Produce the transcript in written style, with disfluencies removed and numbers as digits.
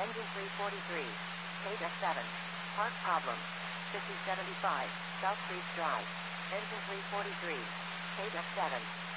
Engine 343. KF7. Part problem. 5075. South Creek Drive. Engine 343. KF7.